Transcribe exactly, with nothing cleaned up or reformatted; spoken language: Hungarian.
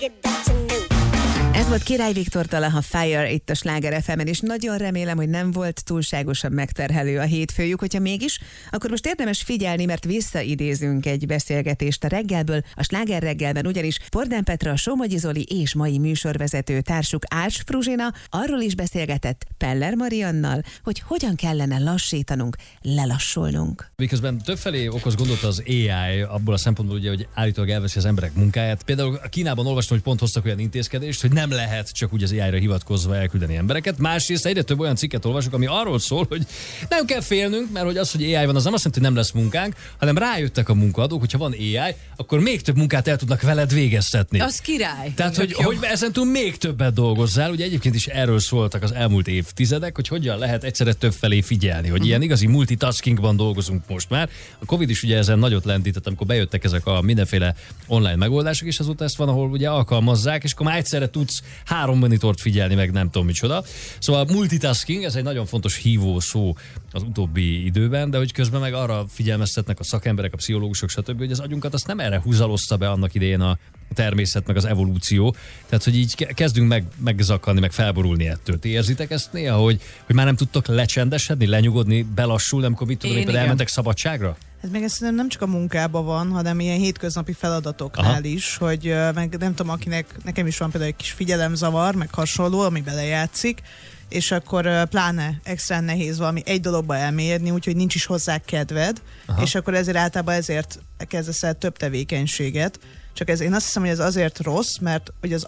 Ez volt Király Viktortól a Fire itt a Sláger ef emen, és nagyon remélem, hogy nem volt túlságosan megterhelő a hétfőjük, hogyha mégis, akkor most érdemes figyelni, mert visszaidézünk egy beszélgetést a reggelből, a Sláger reggelben, ugyanis Pordán Petra, Somogyi Zoli és mai műsorvezető társuk Ács Fruzsina arról is beszélgetett Peller Mariannal, hogy hogyan kellene lassítanunk, lelassulnunk. Miközben többfelé okoz gondot az á i, abból a szempontból, ugye, hogy állítólag elveszi az emberek munkáját. Például a Kínában olvastam, hogy pont hoztak olyan intézkedést, hogy nem lehet csak úgy az á i-ra hivatkozva elküldeni embereket. Másrészt egyre több olyan cikket olvasok, ami arról szól, hogy nem kell félnünk, mert hogy az, hogy á i van, az nem azt jelenti, hogy nem lesz munkánk, hanem rájöttek a munkaadók, hogyha van á i, akkor még több munkát el tudnak veled végeztetni. Az király. Tehát, hogy, hogy ezentúl még többet dolgozzál. Ugye egyébként is erről szóltak az elmúlt évtizedek, hogy hogyan lehet egyszerre több felé figyelni, hogy uh-huh. ilyen igazi multitaskingban dolgozunk most már. A Covid is ugye ezen nagyot lendített, amikor bejöttek ezek a mindenféle online megoldások, és azóta ezt van, ahol ugye alkalmazzák, és akkor már egyszerre tudsz három monitort figyelni, meg nem tudom micsoda. Szóval a multitasking, ez egy nagyon fontos hívó szó az utóbbi időben, de hogy közben meg arra figyelmeztetnek a szakemberek, a pszichológusok, stb., hogy az agyunkat azt nem erre húzalozta be annak idején a természet, meg az evolúció. Tehát, hogy így kezdünk meg, megzakadni, meg felborulni ettől. Ti érzitek ezt néha, hogy, hogy már nem tudtok lecsendesedni, lenyugodni, belassulni, amikor mit tudom, hogy elmentek szabadságra? Ez meg ezt nem csak a munkában van, hanem ilyen hétköznapi feladatoknál Aha. is, hogy meg nem tudom, akinek, nekem is van például egy kis figyelemzavar, meg hasonló, ami belejátszik, és akkor pláne extra nehéz valami egy dologba elmérni, úgyhogy nincs is hozzá kedved, Aha. és akkor ezért általában ezért kezdesz el több tevékenységet. Csak ez, én azt hiszem, hogy ez azért rossz, mert hogy az